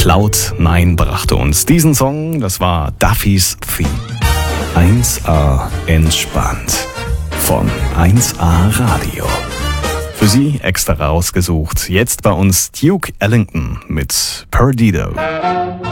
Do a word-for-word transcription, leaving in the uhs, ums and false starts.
Cloud nine brachte uns diesen Song, das war Duffys Theme. eins A entspannt von eins A Radio. Für Sie extra rausgesucht, jetzt bei uns Duke Ellington mit Perdido.